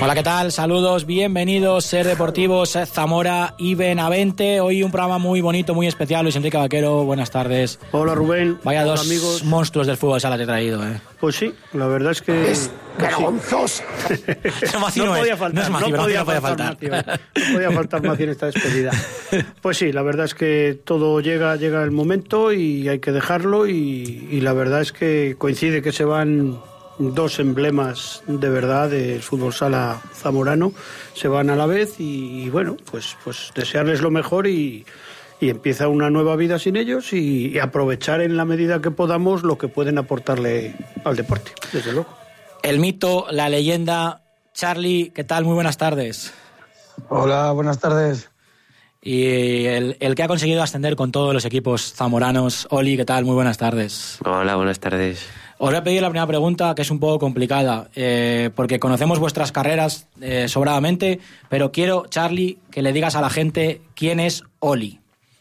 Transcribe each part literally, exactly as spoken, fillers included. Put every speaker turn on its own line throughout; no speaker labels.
Hola, ¿qué tal? Saludos, bienvenidos, Ser Deportivos, Zamora y Benavente. Hoy un programa muy bonito, muy especial. Luis Enrique Vaquero, buenas tardes.
Hola, Rubén.
Vaya
Hola,
dos
amigos.
Monstruos del fútbol sala te he traído, ¿eh?
Pues sí, la verdad es que...
Es vergonzoso.
No, Maci no,
no podía
es.
faltar,
no, es Maci,
no,
no
podía
podía
faltar,
faltar.
Maci, no podía faltar Maci en esta despedida. Pues sí, la verdad es que todo llega, llega el momento y hay que dejarlo y, y la verdad es que coincide que se van dos emblemas de verdad del fútbol sala zamorano, se van a la vez y, y bueno, pues, pues desearles lo mejor y... y empieza una nueva vida sin ellos y, y aprovechar en la medida que podamos lo que pueden aportarle al deporte, desde luego.
El mito, la leyenda, Charlie, ¿qué tal? Muy buenas tardes.
Hola, buenas tardes.
Y el, el que ha conseguido ascender con todos los equipos zamoranos, Oli, ¿qué tal? Muy buenas tardes.
Hola, buenas tardes.
Os voy a pedir la primera pregunta, que es un poco complicada, eh, porque conocemos vuestras carreras eh, sobradamente, pero quiero, Charlie, que le digas a la gente quién es Oli.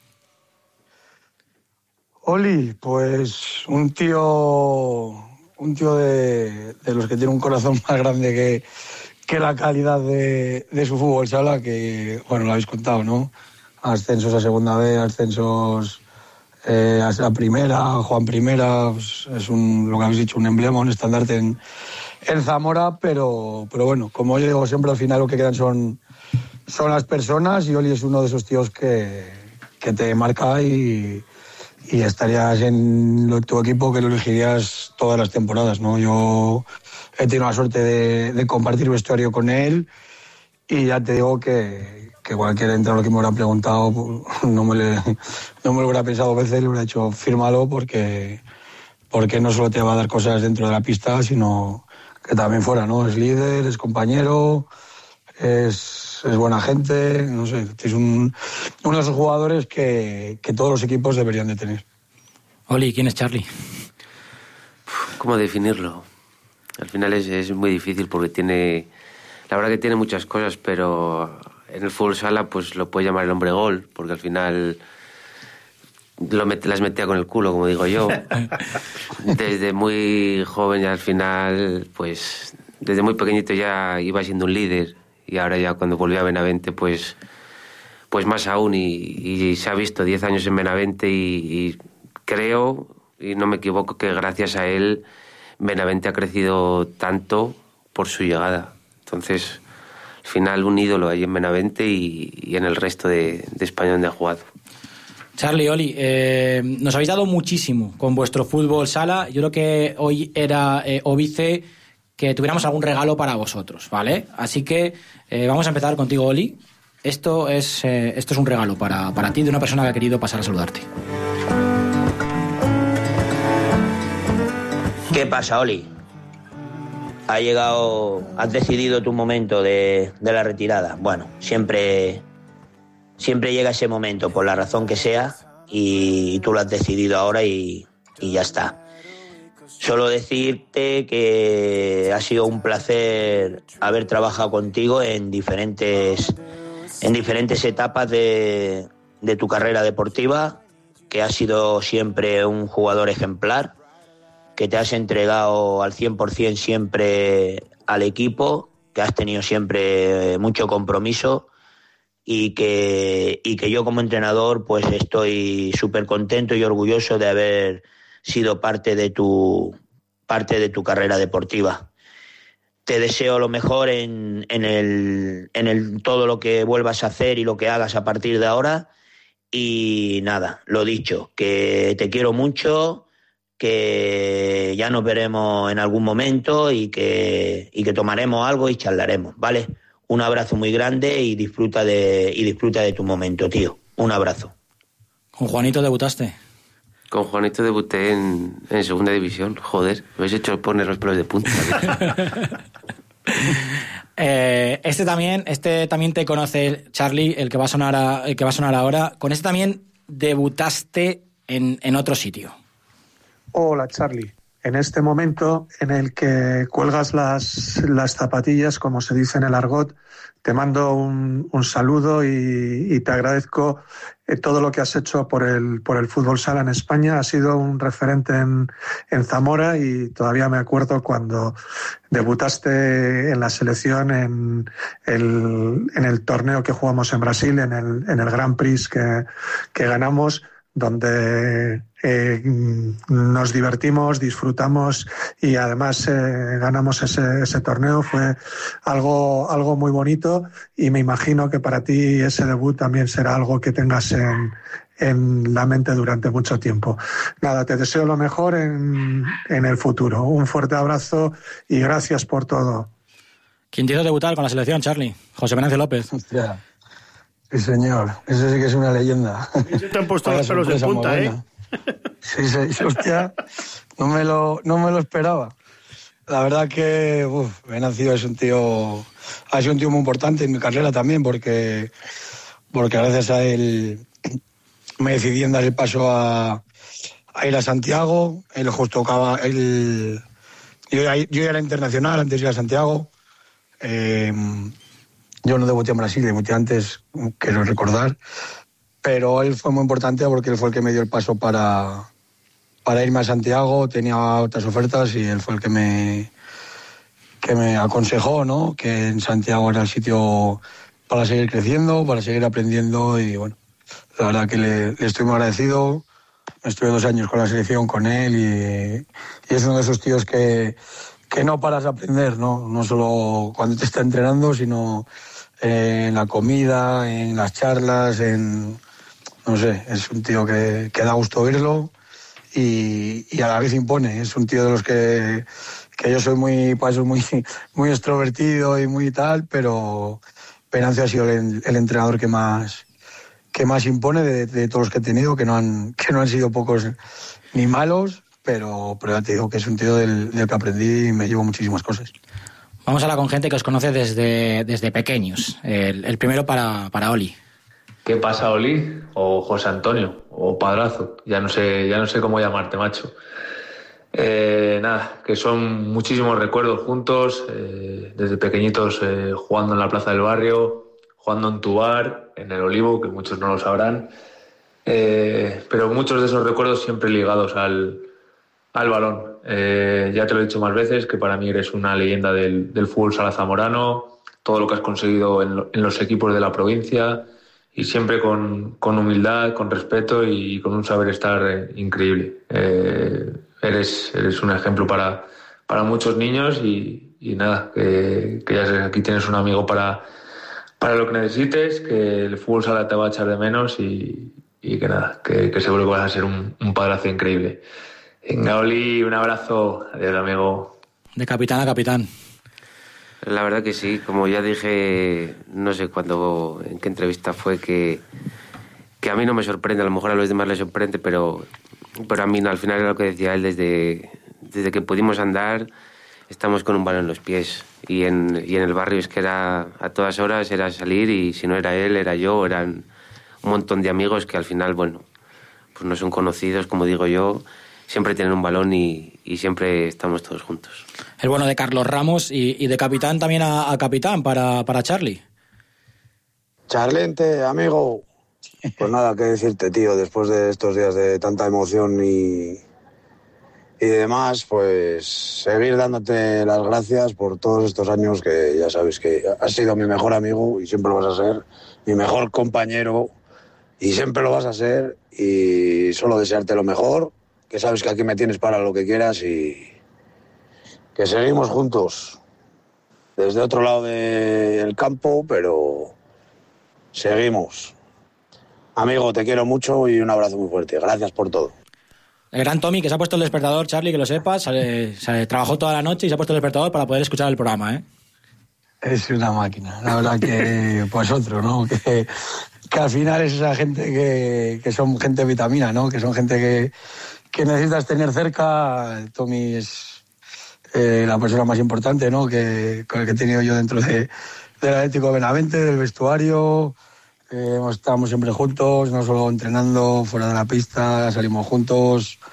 Oli, pues un tío, un tío de, de los que tiene un corazón más grande que, que la calidad de, de su fútbol sala, que, bueno, lo habéis contado, ¿no? Ascensos a segunda B, ascensos eh, a primera, Juan Primera, pues es un, lo que habéis dicho, un emblema, un estandarte en, en Zamora, pero, pero bueno, como yo digo siempre, al final lo que quedan son, son las personas y Oli es uno de esos tíos que, que te marca y... y estarías en tu equipo que lo elegirías todas las temporadas, ¿no? Yo he tenido la suerte de, de compartir vestuario con él y ya te digo que, que cualquier entrenador que me hubiera preguntado no me, le, no me lo hubiera pensado veces, le hubiera dicho fírmalo porque, porque no solo te va a dar cosas dentro de la pista, sino que también fuera, ¿no? Es líder, es compañero, es, es buena gente, no sé, es un, uno de esos jugadores que, que todos los equipos deberían de tener.
Oli, ¿quién es Charlie?
¿Cómo definirlo? Al final es, es muy difícil porque tiene, la verdad que tiene muchas cosas, pero en el fútbol sala pues lo puede llamar el hombre gol, porque al final lo met, las metía con el culo, como digo yo. Desde muy joven ya al final, pues desde muy pequeñito ya iba siendo un líder. Y ahora ya cuando volví a Benavente, pues, pues más aún, y, y se ha visto diez años en Benavente y, y creo, y no me equivoco, que gracias a él Benavente ha crecido tanto por su llegada. Entonces, al final un ídolo ahí en Benavente y, y en el resto de, de España donde ha jugado.
Charlie, Oli, eh, nos habéis dado muchísimo con vuestro fútbol sala. Yo creo que hoy era eh, óbice que tuviéramos algún regalo para vosotros, ¿vale? Así que eh, vamos a empezar contigo, Oli. Esto es, eh, esto es un regalo para, para ti, de una persona que ha querido pasar a saludarte.
¿Qué pasa, Oli? Ha llegado, has decidido tu momento de, de la retirada. Bueno, siempre, siempre llega ese momento, por la razón que sea, y tú lo has decidido ahora y, y ya está. Solo decirte que ha sido un placer haber trabajado contigo en diferentes, en diferentes etapas de, de tu carrera deportiva, que has sido siempre un jugador ejemplar, que te has entregado al cien por ciento siempre al equipo, que has tenido siempre mucho compromiso y que, y que yo como entrenador pues estoy súper contento y orgulloso de haber sido parte de tu parte de tu carrera deportiva. Te deseo lo mejor en, en, el, en el, todo lo que vuelvas a hacer y lo que hagas a partir de ahora. Y nada, lo dicho, que te quiero mucho, que ya nos veremos en algún momento y que, y que tomaremos algo y charlaremos, ¿vale? Un abrazo muy grande y disfruta de, y disfruta de tu momento, tío. Un abrazo.
¿Con Juanito debutaste?
Con Juanito debuté en, en segunda división. Joder, me habéis hecho poner los pelos de punta.
eh, este también, este también te conoce, Charlie, el que va a sonar, a, el que va a sonar ahora. Con este también debutaste en, en otro sitio.
Hola, Charlie.
en este momento en el que cuelgas las, las zapatillas, como se dice en el argot, te mando un, un saludo y, y te agradezco eh, todo lo que has hecho por el, por el fútbol sala en España. Has sido un referente en, en Zamora y todavía me acuerdo cuando debutaste en la selección en el, en el torneo que jugamos en Brasil, en el, en el Grand Prix que, que ganamos, donde eh, nos divertimos, disfrutamos y además eh, ganamos ese, ese torneo. Fue algo, algo muy bonito y me imagino que para ti ese debut también será algo que tengas en, en la mente durante mucho tiempo. Nada, te deseo lo mejor en, en el futuro. Un fuerte abrazo y gracias por todo.
¿Quién te hizo debutar con la selección, Charly? José Venancio López.
Hostia. Sí, señor. Eso sí que es una leyenda.
Y se te han puesto los pelos de punta, ¿eh?
Sí, sí, hostia. No me lo, no me lo esperaba. La verdad que uf, Venancio es un tío... Ha sido un tío muy importante en mi carrera también, porque, porque gracias a él me decidí en dar el paso a, a ir a Santiago. Él justo acaba... Él, yo, yo era internacional antes de ir a Santiago. Eh, Yo no debuté en Brasil, debuté antes, quiero recordar, pero él fue muy importante porque él fue el que me dio el paso para, para irme a Santiago. Tenía otras ofertas y él fue el que me, que me aconsejó, ¿no? Que en Santiago era el sitio para seguir creciendo, para seguir aprendiendo y bueno, la verdad que le, le estoy muy agradecido. Estuve dos años con la selección con él y, y es uno de esos tíos que, que no paras de aprender, ¿no? No solo cuando te está entrenando, sino en la comida, en las charlas, en... No sé, es un tío que, que da gusto oírlo y, y a la vez impone. Es un tío de los que, que yo soy muy, pues, muy, muy extrovertido y muy tal, pero Venancio ha sido el, el entrenador que más, que más impone de, de todos los que he tenido, que no han, que no han sido pocos ni malos, pero, pero ya te digo que es un tío del, del que aprendí y me llevo muchísimas cosas.
Vamos a hablar con gente que os conoce desde, desde pequeños. El, el primero para, para Oli.
¿Qué pasa, Oli? O José Antonio, o Padrazo. Ya no sé, ya no sé cómo llamarte, macho. Eh, nada, que son muchísimos recuerdos juntos, eh, desde pequeñitos eh, jugando en la plaza del barrio, jugando en tu bar, en el Olivo, que muchos no lo sabrán. Eh, pero muchos de esos recuerdos siempre ligados al, al balón. Eh, ya te lo he dicho más veces, que para mí eres una leyenda del, del fútbol sala zamorano, todo lo que has conseguido en, lo, en los equipos de la provincia y siempre con, con humildad, con respeto y con un saber estar eh, increíble. Eh, eres, eres un ejemplo para, para muchos niños y, y nada, que, que ya sabes, aquí tienes un amigo para, para lo que necesites, que el fútbol sala te va a echar de menos y, y que nada, que, que seguro que vas a ser un, un padrazo increíble. Venga, Oli, un abrazo. Adiós, amigo.
De capitán a capitán.
La verdad que sí, como ya dije, no sé cuándo, en qué entrevista fue, que, que a mí no me sorprende, a lo mejor a los demás les sorprende, pero, pero a mí no, al final era lo que decía él, desde, desde que pudimos andar, estamos con un balón en los pies. Y en, y en el barrio es que era a todas horas, era salir y si no era él, era yo, eran un montón de amigos que al final, bueno, pues no son conocidos, como digo yo, siempre tienen un balón y, y siempre estamos todos juntos.
El bueno de Carlos Ramos y, y de capitán también a, a capitán para, para Charly.
Charlente, amigo. Pues nada, qué decirte, tío, después de estos días de tanta emoción y, y demás, pues seguir dándote las gracias por todos estos años que ya sabes que has sido mi mejor amigo y siempre lo vas a ser, mi mejor compañero y siempre lo vas a ser y solo desearte lo mejor, que sabes que aquí me tienes para lo que quieras y que seguimos juntos desde otro lado del campo, pero seguimos. Amigo, te quiero mucho y un abrazo muy fuerte. Gracias por todo.
El gran Tommy, que se ha puesto el despertador, Charly, que lo sepas, se, se trabajó toda la noche y se ha puesto el despertador para poder escuchar el programa, ¿eh?
Es una máquina, la verdad que, pues otro, ¿no? Que, que al final es esa gente que, que son gente vitamina, ¿no? Que son gente que, que necesitas tener cerca. Tommy es eh, la persona más importante, ¿no? Que, con el que he tenido yo dentro de, del Atlético de Benavente, del vestuario. Eh, estamos siempre juntos, no solo entrenando, fuera de la pista, salimos juntos.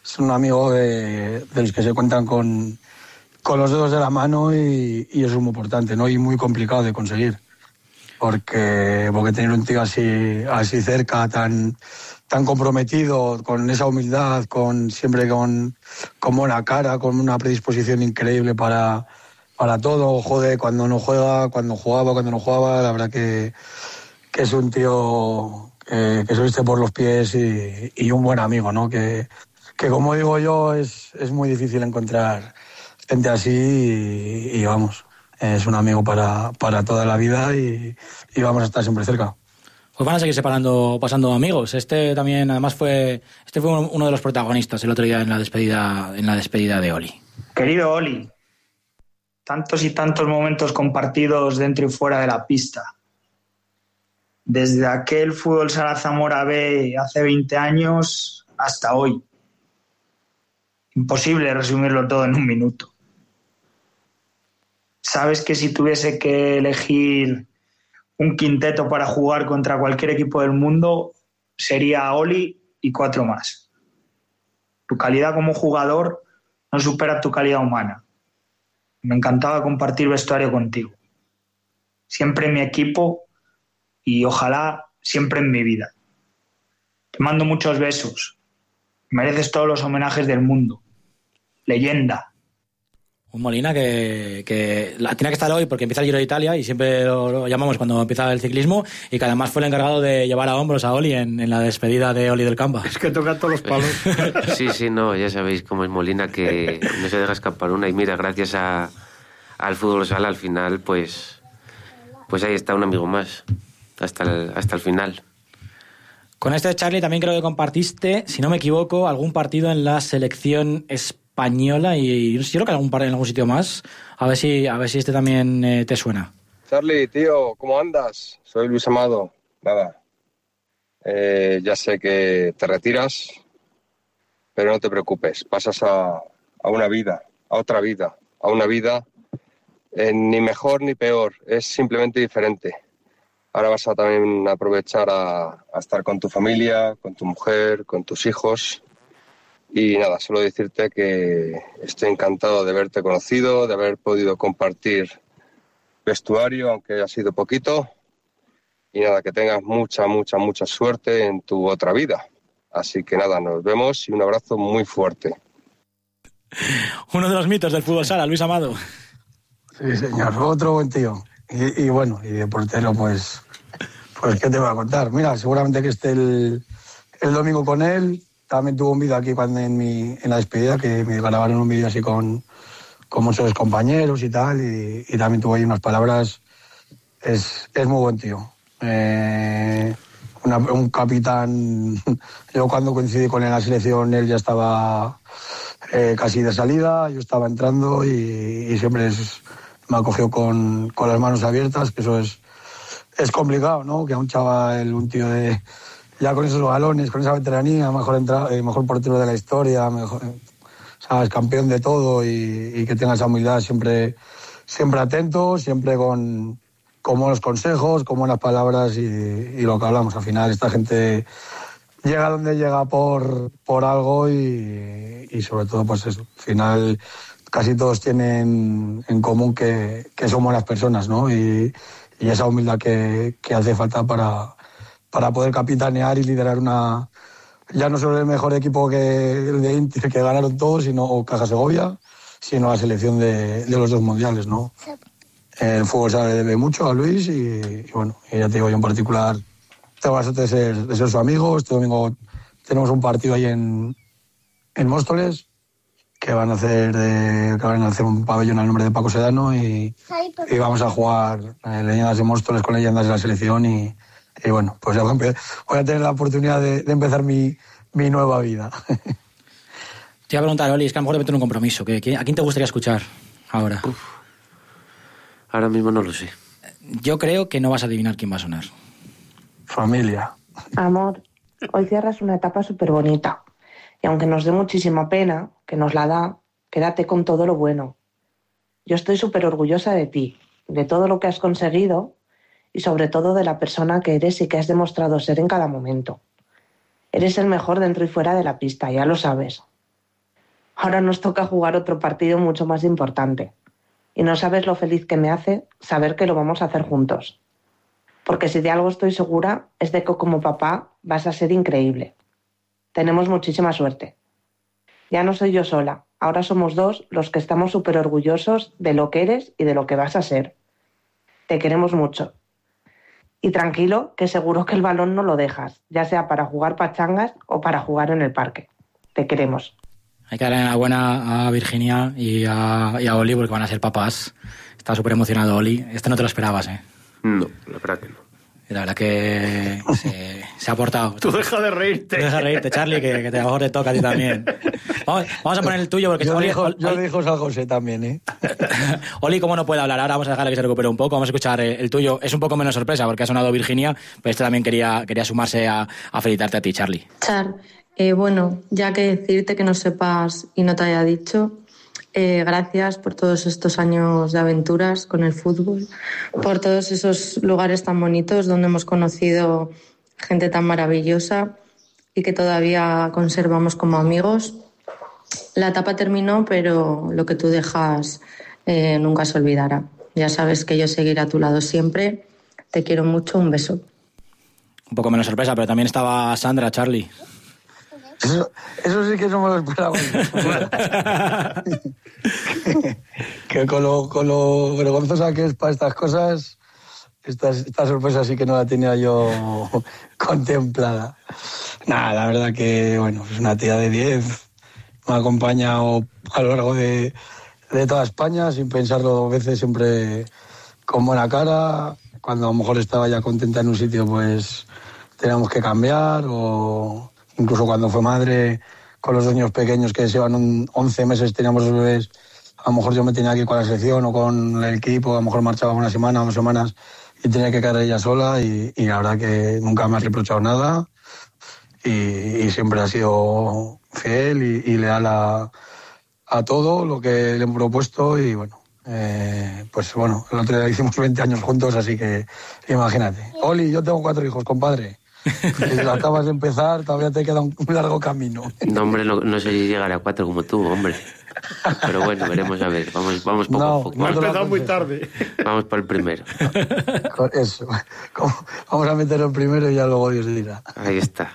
es un amigo de, de los que se cuentan con, con los dedos de la mano y, y eso es muy importante, ¿no? Y muy complicado de conseguir. Porque, porque tener un tío así, así cerca, tan, tan comprometido, con esa humildad, con siempre con, con buena cara, con una predisposición increíble para, para todo, jode cuando no juega, cuando jugaba, cuando no jugaba, la verdad que, que es un tío que, que se viste por los pies y, y un buen amigo, ¿no? Que, que como digo yo, es, es muy difícil encontrar gente así y, y vamos, es un amigo para, para toda la vida y, y vamos a estar siempre cerca.
Pues van a seguir separando, pasando amigos. Este también, además, fue este fue uno de los protagonistas el otro día en la despedida, en la despedida de Oli.
Querido Oli, tantos y tantos momentos compartidos dentro y fuera de la pista. Desde aquel Fútbol Sala Zamora B hace veinte años hasta hoy. Imposible resumirlo todo en un minuto. Sabes que si tuviese que elegir un quinteto para jugar contra cualquier equipo del mundo, sería Oli y cuatro más. Tu calidad como jugador no supera tu calidad humana. Me encantaba compartir vestuario contigo. Siempre en mi equipo y ojalá siempre en mi vida. Te mando muchos besos. Mereces todos los homenajes del mundo. Leyenda.
Un Molina que, que la, tiene que estar hoy porque empieza el Giro de Italia y siempre lo, lo llamamos cuando empieza el ciclismo, y que además fue el encargado de llevar a hombros a Oli en, en la despedida de Oli del Campa.
Es que toca todos los palos.
Sí, sí, no, ya sabéis cómo es Molina, que no se deja escapar una, y mira, gracias a, al Fútbol Sala al final, pues, pues ahí está un amigo más, hasta el, hasta el final.
Con este Charlie también creo que compartiste, si no me equivoco, algún partido en la selección española y yo creo que algún par en algún sitio más. A ver si, a ver si este también eh, te suena.
Charlie, tío, ¿cómo andas? Soy Luis Amado. Nada, eh, ya sé que te retiras, pero no te preocupes. Pasas a, a una vida, a otra vida, a una vida eh, ni mejor ni peor, es simplemente diferente. Ahora vas a también aprovechar a, a estar con tu familia, con tu mujer, con tus hijos. Y nada, solo decirte que estoy encantado de haberte conocido, de haber podido compartir vestuario, aunque haya sido poquito. Y nada, que tengas mucha, mucha, mucha suerte en tu otra vida. Así que nada, nos vemos y un abrazo muy fuerte.
Uno de los mitos del fútbol sala, Luis Amado.
Sí, señor, otro buen tío. Y, y bueno, y de portero, pues, pues, ¿qué te voy a contar? Mira, seguramente que esté el, el domingo con él. También tuvo un vídeo aquí cuando en, mi, en la despedida, que me grabaron un vídeo así con, con muchos compañeros y tal, y, y también tuvo ahí unas palabras. Es, es muy buen tío. Eh, una, un capitán. Yo cuando coincidí con él en la selección, él ya estaba eh, casi de salida, yo estaba entrando y, y siempre es... me ha cogido con, con las manos abiertas, que eso es, es complicado, ¿no? Que a un chaval, un tío de ya con esos balones, con esa veteranía, mejor, entra, eh, mejor portero de la historia, mejor, sabes, campeón de todo, y, y que tenga esa humildad, siempre, siempre atento, siempre con, con buenos consejos, con buenas palabras y, y lo que hablamos. Al final esta gente llega donde llega por, por algo y, y sobre todo pues eso, al final casi todos tienen en común que, que son buenas personas, ¿no? Y, y esa humildad que, que hace falta para, para poder capitanear y liderar una... Ya no solo el mejor equipo que el de Inter, que ganaron todos, sino o Caja Segovia, sino la selección de, de los dos mundiales, ¿no? El fútbol se le debe mucho a Luis y, y bueno, y ya te digo, yo en particular tengo la suerte de ser, de ser su amigo. Este domingo tenemos un partido ahí en, en Móstoles, que van a hacer de, que van a hacer un pabellón al nombre de Paco Sedano y, y vamos a jugar eh, leyendas de Móstoles con leyendas de la selección y, y bueno, pues ya voy a tener la oportunidad de, de empezar mi, mi nueva vida.
Te iba a preguntar, Oli, es que a lo mejor te meto en un compromiso. ¿A quién te gustaría escuchar ahora?
Uf, ahora mismo no lo sé.
Yo creo que no vas a adivinar quién va a sonar.
Familia.
Amor, hoy cierras una etapa súper bonita. Y aunque nos dé muchísima pena, que nos la da, quédate con todo lo bueno. Yo estoy súper orgullosa de ti, de todo lo que has conseguido y sobre todo de la persona que eres y que has demostrado ser en cada momento. Eres el mejor dentro y fuera de la pista, ya lo sabes. Ahora nos toca jugar otro partido mucho más importante. Y no sabes lo feliz que me hace saber que lo vamos a hacer juntos. Porque si de algo estoy segura es de que como papá vas a ser increíble. Tenemos muchísima suerte. Ya no soy yo sola, ahora somos dos los que estamos súper orgullosos de lo que eres y de lo que vas a ser. Te queremos mucho. Y tranquilo, que seguro que el balón no lo dejas, ya sea para jugar pachangas o para jugar en el parque. Te queremos.
Hay que darle enhorabuena a Virginia y a, y a Oli porque van a ser papás. Está súper emocionado Oli. Este no te lo esperabas, ¿eh?
No, la verdad que no.
Y la verdad que se, se ha portado.
Tú deja de reírte.
Tú deja de reírte, Charlie, que, que te, a lo mejor te toca a ti también. Vamos, vamos a poner el tuyo porque...
Yo
Oli,
dijo,
Oli,
yo dijo San José también, ¿eh?
Oli, como no puede hablar ahora, vamos a dejarle que se recupere un poco. Vamos a escuchar el, el tuyo. Es un poco menos sorpresa porque ha sonado Virginia, pero este también quería, quería sumarse a, a felicitarte a ti, Charlie.
Char, eh, bueno, ya que decirte que no sepas y no te haya dicho... Eh, gracias por todos estos años de aventuras con el fútbol, por todos esos lugares tan bonitos donde hemos conocido gente tan maravillosa y que todavía conservamos como amigos. La etapa terminó, pero lo que tú dejas eh, nunca se olvidará. Ya sabes que yo seguiré a tu lado siempre. Te quiero mucho, un beso.
Un poco menos sorpresa, pero también estaba Sandra, Charlie.
Eso, eso sí que no me lo esperaba. que, que con lo, con lo vergonzosa que es para estas cosas, esta, esta sorpresa sí que no la tenía yo contemplada. Nada, la verdad que, bueno, es una tía de diez. Me ha acompañado a lo largo de, de toda España, sin pensarlo dos veces, siempre con buena cara. Cuando a lo mejor estaba ya contenta en un sitio, pues teníamos que cambiar o... Incluso cuando fue madre, con los dos niños pequeños que llevan once meses, teníamos los bebés, a lo mejor yo me tenía que ir con la selección o con el equipo, a lo mejor marchaba una semana o dos semanas y tenía que quedar ella sola y, y la verdad que nunca me ha reprochado nada y, y siempre ha sido fiel y, y leal a, a todo lo que le he propuesto y bueno, eh, pues bueno, el otro día hicimos veinte años juntos, así que imagínate. Oli, yo tengo cuatro hijos, compadre. Si lo acabas de empezar, todavía te queda un largo camino.
No, hombre, no, no sé si llegaré a cuatro como tú, hombre. Pero bueno, veremos a ver. Vamos, vamos poco
no,
a poco.
No, has empezado muy tarde.
Vamos por el primero.
Eso. Vamos a meter el primero y ya luego Dios dirá.
Ahí está.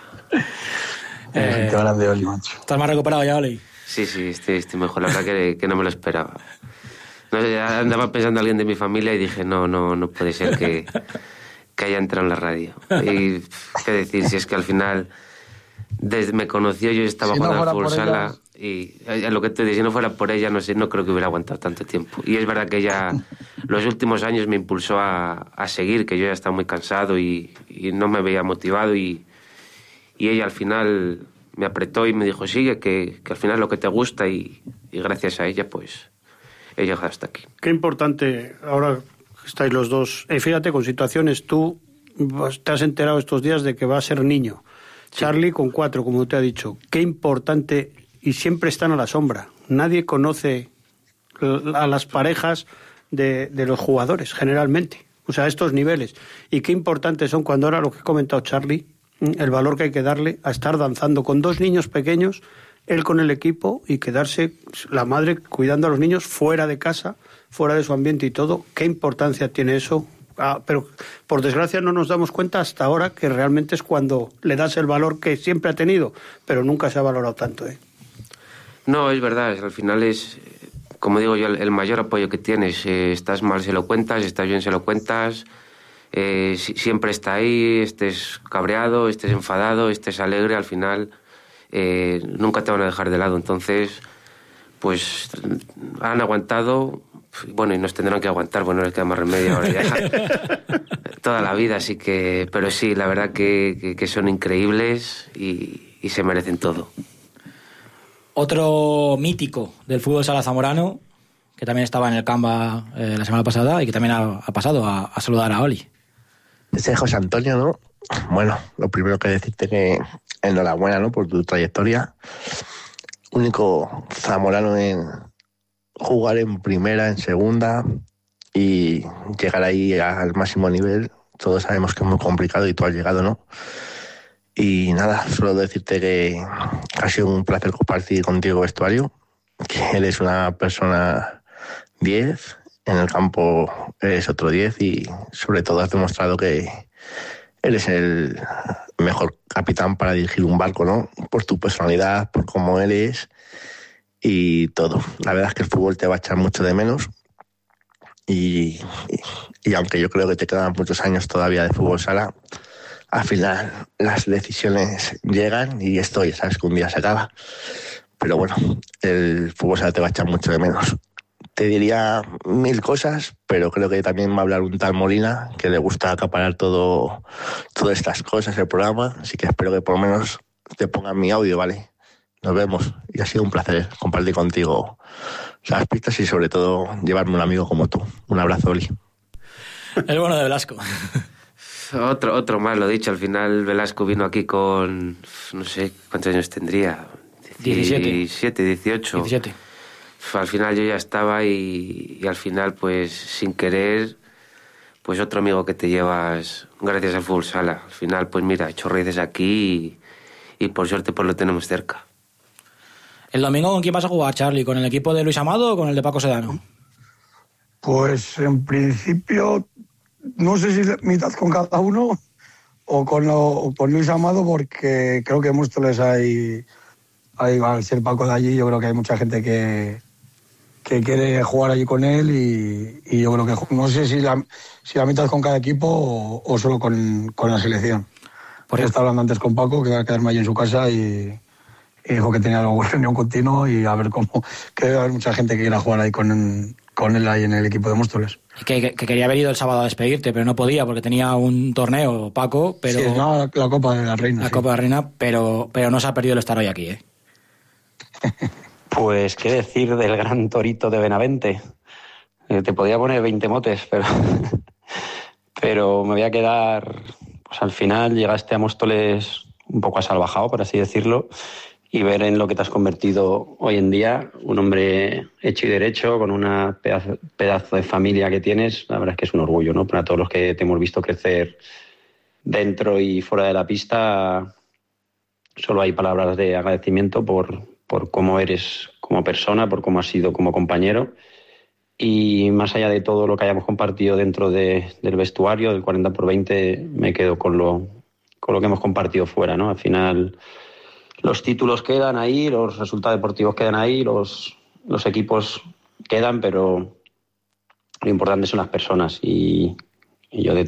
Eh, Qué grande, Oli, macho.
¿Estás más recuperado ya, Oli?
Sí, sí, estoy, estoy mejor. La verdad que, que no me lo esperaba. No sé, andaba pensando en alguien de mi familia y dije, no, no, no puede ser que... que haya entrado en la radio. Y qué decir, si es que al final desde me conoció, yo estaba si jugando no al fútbol sala y a lo que te digo, si no fuera por ella, no sé, no creo que hubiera aguantado tanto tiempo. Y es verdad que ella los últimos años me impulsó a, a seguir, que yo ya estaba muy cansado y, y no me veía motivado y, y ella al final me apretó y me dijo, sigue, que, que al final es lo que te gusta y, y gracias a ella, pues, he llegado hasta aquí.
Qué importante ahora... Estáis los dos. Eh, fíjate, con situaciones, tú te has enterado estos días de que va a ser niño. Sí. Charlie con cuatro, como te ha dicho. Qué importante, y siempre están a la sombra. Nadie conoce a las parejas de, de los jugadores, generalmente. O sea, estos niveles. Y qué importantes son cuando ahora lo que ha comentado Charlie, el valor que hay que darle a estar danzando con dos niños pequeños, él con el equipo y quedarse la madre cuidando a los niños fuera de casa, fuera de su ambiente y todo. ¿Qué importancia tiene eso? Ah, pero por desgracia no nos damos cuenta hasta ahora que realmente es cuando le das el valor que siempre ha tenido, pero nunca se ha valorado tanto, ¿eh?
No, es verdad, al final es, como digo yo, el mayor apoyo que tienes. Eh, estás mal, se lo cuentas, estás bien, se lo cuentas. Eh, si, siempre está ahí, estés cabreado, estés enfadado, estés alegre, al final eh, nunca te van a dejar de lado. Entonces, pues han aguantado, bueno, y nos tendrán que aguantar, bueno, no les queda más remedio ahora ya, toda la vida, así que, pero sí, la verdad que, que, que son increíbles y, y se merecen todo.
Otro mítico del fútbol sala zamorano, que también estaba en el Camba eh, la semana pasada y que también ha, ha pasado a, a saludar a Oli.
Ese es José Antonio, ¿no? Bueno, lo primero que decirte que enhorabuena, ¿no?, por tu trayectoria. Único zamorano en jugar en primera, en segunda y llegar ahí al máximo nivel. Todos sabemos que es muy complicado y tú has llegado, ¿no? Y nada, solo decirte que ha sido un placer compartir contigo vestuario que eres una persona diez, en el campo eres otro diez y sobre todo has demostrado que eres el mejor capitán para dirigir un barco, ¿no? Por tu personalidad, por cómo eres y todo. La verdad es que el fútbol te va a echar mucho de menos y, y, y aunque yo creo que te quedan muchos años todavía de fútbol sala, al final las decisiones llegan y esto ya sabes que un día se acaba. Pero bueno, el fútbol sala te va a echar mucho de menos. Te diría mil cosas, pero creo que también va a hablar un tal Molina, que le gusta acaparar todo, todas estas cosas el programa, así que espero que por lo menos te pongan mi audio, ¿vale? Nos vemos y ha sido un placer compartir contigo las pistas y sobre todo llevarme un amigo como tú. Un abrazo, Oli.
El bueno de Velasco.
Otro, otro más, lo dicho, al final Velasco vino aquí con, no sé cuántos años tendría, diecisiete, dieciocho.
diecisiete.
Al final yo ya estaba y, y al final pues sin querer, pues otro amigo que te llevas gracias al fútbol sala. Al final pues mira, he hecho raíces aquí y, y por suerte pues lo tenemos cerca.
¿El domingo con quién vas a jugar, Charlie? ¿Con el equipo de Luis Amado o con el de Paco Sedano?
Pues en principio no sé si mitad con cada uno o con, lo, o con Luis Amado, porque creo que Móstoles hay, hay, al ser Paco de allí, yo creo que hay mucha gente que, que quiere jugar allí con él y, y yo creo que no sé si la, si la mitad con cada equipo o, o solo con, con la selección. Por eso estaba hablando antes con Paco, que va a quedarme allí en su casa y, y dijo que tenía algo reunión continuo y a ver cómo, que debe haber mucha gente que quiera jugar ahí con, con él ahí en el equipo de Móstoles.
Que, que, que quería haber ido el sábado a despedirte, pero no podía porque tenía un torneo, Paco, pero...
Sí, no, la, la Copa de la Reina.
La
sí.
Copa de la Reina, pero, pero no se ha perdido el estar hoy aquí, ¿eh?
Pues qué decir del gran Torito de Benavente. Eh, te podía poner veinte motes, pero, pero me voy a quedar... Pues al final llegaste a Móstoles un poco asalvajado, por así decirlo, y ver en lo que te has convertido hoy en día, un hombre hecho y derecho, con una pedazo, pedazo de familia que tienes, la verdad es que es un orgullo, ¿no? Para todos los que te hemos visto crecer dentro y fuera de la pista, solo hay palabras de agradecimiento por, por cómo eres como persona, por cómo has sido como compañero, y más allá de todo lo que hayamos compartido dentro de, del vestuario, del cuarenta por veinte, me quedo con lo, con lo que hemos compartido fuera, ¿no? Al final... Los títulos quedan ahí, los resultados deportivos quedan ahí, los, los equipos quedan, pero lo importante son las personas y, y yo de